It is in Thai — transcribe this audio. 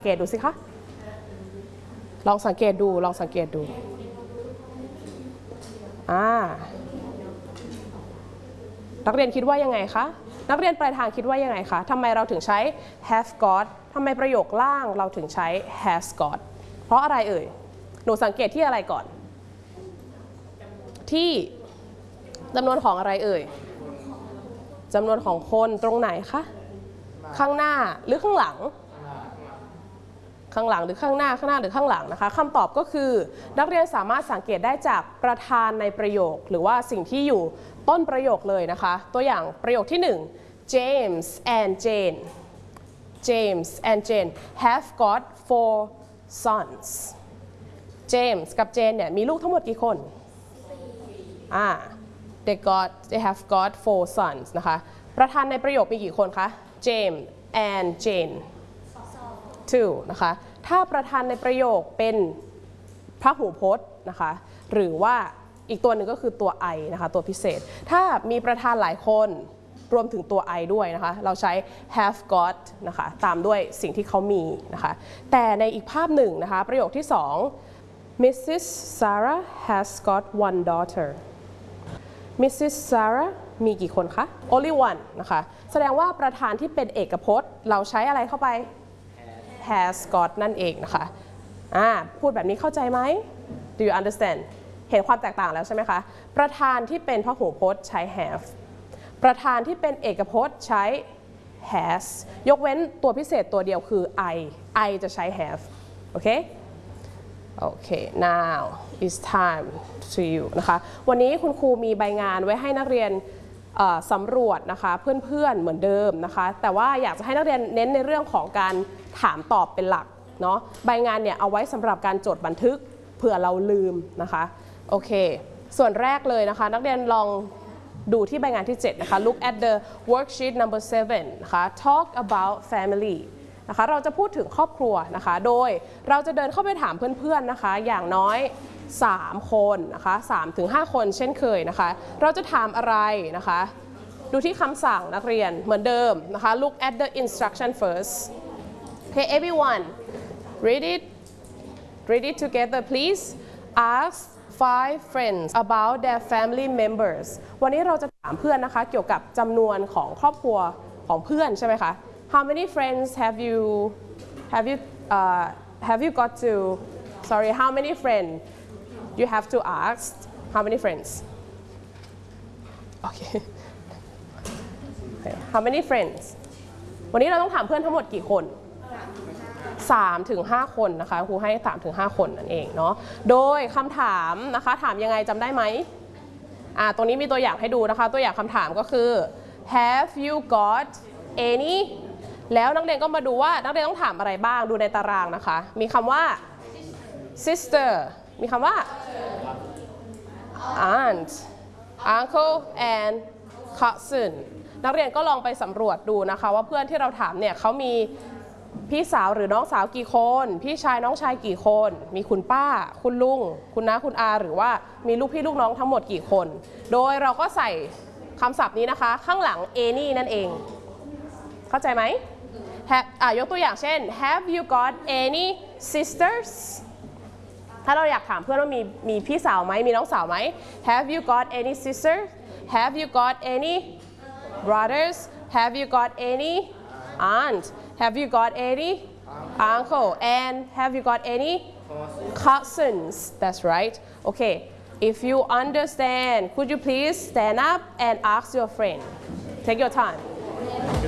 สังเกตดูสิคะลองสังเกตดูนักเรียนคิดว่ายังไงคะนักเรียนปลายทางคิดว่ายังไงคะทำไมเราถึงใช้ have got ทำไมประโยคล่างเราถึงใช้ has got เพราะอะไรเอ่ยหนูสังเกตที่อะไรก่อนที่จำนวนของอะไรเอ่ยจำนวนของคนตรงไหนคะข้างหน้าหรือข้างหลังหรือข้างหน้าหรือข้างหลังนะคะคำตอบก็คือนักเรียนสามารถสังเกตได้จากประธานในประโยคหรือว่าสิ่งที่อยู่ต้นประโยคเลยนะคะตัวอย่างประโยคที่1 James and Jane have got 4 sons James กับ Jane เนี่ยมีลูกทั้งหมดกี่คนthey have got 4 sons นะคะประธานในประโยคมีกี่คนคะ James and Jane 2 นะคะถ้าประธานในประโยคเป็นพหูพจน์นะคะหรือว่าอีกตัวหนึ่งก็คือตัว I นะคะตัวพิเศษถ้ามีประธานหลายคนรวมถึงตัว I ด้วยนะคะเราใช้ have got นะคะตามด้วยสิ่งที่เขามีนะคะแต่ในอีกภาพหนึ่งนะคะประโยคที่2 Mrs. Sarah has got one daughter Mrs. Sarah มีกี่คนคะ Only one นะคะแสดงว่าประธานที่เป็นเอกพจน์เราใช้อะไรเข้าไป has got นั่นเองนะคะพูดแบบนี้เข้าใจไหม Do you understand เห็นความแตกต่างแล้วใช่ไหมคะประธานที่เป็นพหูพจน์ใช้ have ประธานที่เป็นเอกพจน์ใช้ has ยกเว้นตัวพิเศษตัวเดียวคือ I จะใช้ have โอเคnow it's time to you นะคะวันนี้คุณครูมีใบงานไว้ให้นักเรียนสำรวจนะคะเพื่อนๆเหมือนเดิมนะคะแต่ว่าอยากจะให้นักเรียนเน้นในเรื่องของการถามตอบเป็นหลักเนาะใบงานเนี่ยเอาไว้สำหรับการจดบันทึกเผื่อเราลืมนะคะโอเคส่วนแรกเลยนะคะนักเรียนลองดูที่ใบงานที่7นะคะ look at the worksheet number 7นะคะ talk about familyนะคะเราจะพูดถึงครอบครัวนะคะโดยเราจะเดินเข้าไปถามเพื่อนๆนะคะอย่างน้อย3 คนนะคะ3-5 คนเช่นเคยนะคะเราจะถามอะไรนะคะดูที่คำสั่งนักเรียนเหมือนเดิมนะคะ look at the instruction first okay everyone read it together please ask 5 friends about their family members วันนี้เราจะถามเพื่อนนะคะเกี่ยวกับจำนวนของครอบครัวของเพื่อนใช่ไหมคะ How many friends have you got to sorry how many friends you have to ask how many friends okay how many friends วันนี้เราต้องถามเพื่อนทั้งหมดกี่คน3-5 คนนะคะครูให้ 3-5 คนนั่นเองเนาะโดยคำถามนะคะถามยังไงจำได้ไหมตรงนี้มีตัวอย่างให้ดูนะคะตัวอย่างคำถามก็คือ Have you got any แล้วนักเรียนก็มาดูว่านักเรียนต้องถามอะไรบ้างดูในตารางนะคะมีคำว่า sister มีคำว่า aunt uncle and cousin นักเรียนก็ลองไปสำรวจดูนะคะว่าเพื่อนที่เราถามเนี่ยเขามีพี่สาวหรือน้องสาวกี่คนพี่ชายน้องชายกี่คนมีคุณป้าคุณลุงคุณน้าคุณอาหรือว่ามีลูกพี่ลูกน้องทั้งหมดกี่คนโดยเราก็ใส่คำศัพท์นี้นะคะข้างหลัง any นั่นเองเข้าใจไหมยกตัวอย่างเช่น Have you got any sisters ถ้าเราอยากถามเพื่อนว่ามีพี่สาวไหมมีน้องสาวไหม Have you got any sisters Have you got any brothers Have you got any aunt Have you got any uncle and have you got any cousins That's right okay if you understand could you please stand up and ask your friend take your time